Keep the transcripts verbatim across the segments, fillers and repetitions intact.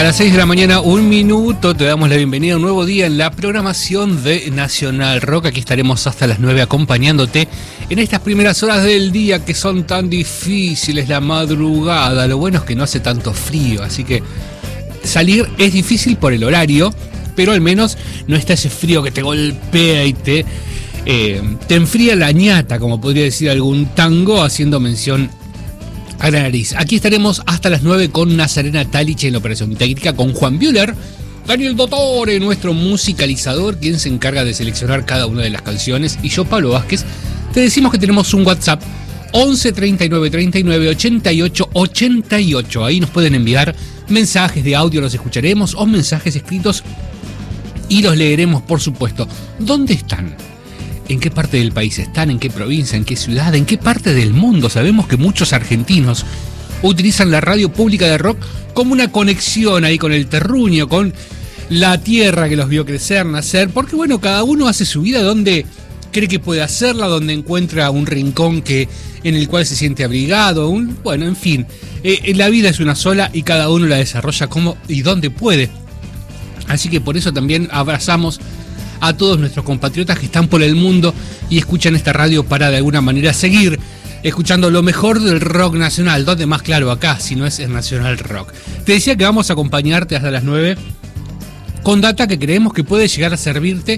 A las seis de la mañana, un minuto, te damos la bienvenida a un nuevo día en la programación de Nacional Rock. Aquí estaremos hasta las nueve acompañándote en estas primeras horas del día que son tan difíciles, la madrugada. Lo bueno es que no hace tanto frío, así que salir es difícil por el horario, pero al menos no está ese frío que te golpea y te, eh, te enfría la ñata, como podría decir algún tango, haciendo mención a la nariz. Aquí estaremos hasta las nueve con Nazarena Talich en la operación técnica, con Juan Bühler, Daniel Dottore, nuestro musicalizador, quien se encarga de seleccionar cada una de las canciones, y yo, Pablo Vázquez. Te decimos que tenemos un WhatsApp once treinta y nueve treinta y nueve ochenta y ocho ochenta y ocho. Ahí nos pueden enviar mensajes de audio, los escucharemos, o mensajes escritos y los leeremos, por supuesto. ¿Dónde están? ¿En qué parte del país están? ¿En qué provincia? ¿En qué ciudad? ¿En qué parte del mundo? Sabemos que muchos argentinos utilizan la radio pública de rock como una conexión ahí con el terruño, con la tierra que los vio crecer, nacer, porque bueno, cada uno hace su vida donde cree que puede hacerla, donde encuentra un rincón que, en el cual se siente abrigado, un, bueno, en fin, eh, la vida es una sola y cada uno la desarrolla como y donde puede. Así que por eso también abrazamos a todos nuestros compatriotas que están por el mundo y escuchan esta radio para de alguna manera seguir escuchando lo mejor del rock nacional. ¿Dónde más? Claro, acá, si no es el Nacional Rock. Te decía que vamos a acompañarte hasta las nueve con data que creemos que puede llegar a servirte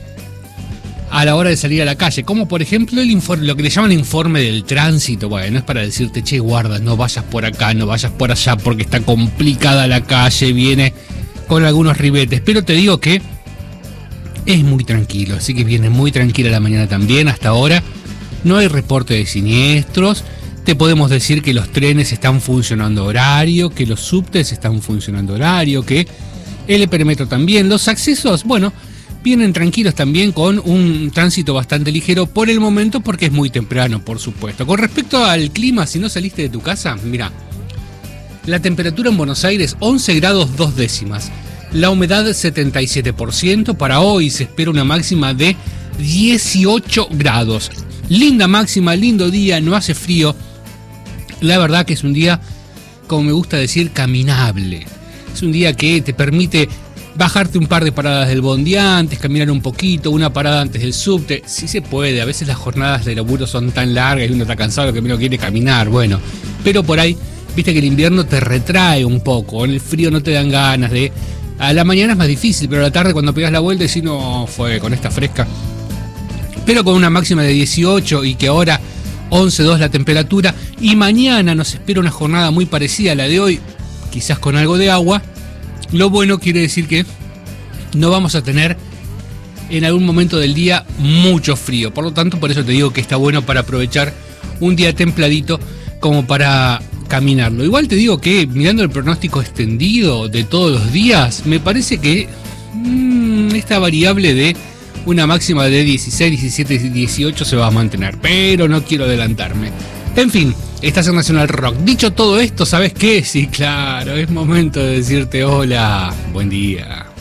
a la hora de salir a la calle, como por ejemplo el informe, lo que le llaman informe del tránsito. Bueno, es para decirte, che, guarda, no vayas por acá, no vayas por allá porque está complicada la calle, viene con algunos ribetes, pero te digo que es muy tranquilo, así que viene muy tranquila la mañana también. Hasta ahora no hay reporte de siniestros. Te podemos decir que los trenes están funcionando horario, que los subtes están funcionando horario, que el perímetro también. Los accesos, bueno, vienen tranquilos también, con un tránsito bastante ligero por el momento, porque es muy temprano, por supuesto. Con respecto al clima, si no saliste de tu casa, mira, la temperatura en Buenos Aires once grados dos décimas. La humedad setenta y siete por ciento. Para hoy se espera una máxima de dieciocho grados. Linda máxima, lindo día, no hace frío. La verdad que es un día, como me gusta decir, caminable. Es un día que te permite bajarte un par de paradas del bondi antes, caminar un poquito, una parada antes del subte. Sí se puede, a veces las jornadas de laburo son tan largas y uno está cansado que menos quiere caminar, bueno. Pero por ahí, viste que el invierno te retrae un poco, en el frío no te dan ganas de... A la mañana es más difícil, pero a la tarde cuando pegas la vuelta decís, no, fue con esta fresca. Pero con una máxima de dieciocho y que ahora once dos la temperatura. Y mañana nos espera una jornada muy parecida a la de hoy, quizás con algo de agua. Lo bueno quiere decir que no vamos a tener en algún momento del día mucho frío. Por lo tanto, por eso te digo que está bueno para aprovechar un día templadito como para caminarlo. Igual te digo que mirando el pronóstico extendido de todos los días, me parece que mmm, esta variable de una máxima de dieciséis, diecisiete, dieciocho se va a mantener, pero no quiero adelantarme. En fin, estás en Nacional Rock. Dicho todo esto, ¿sabes qué? Sí, claro, es momento de decirte hola, buen día.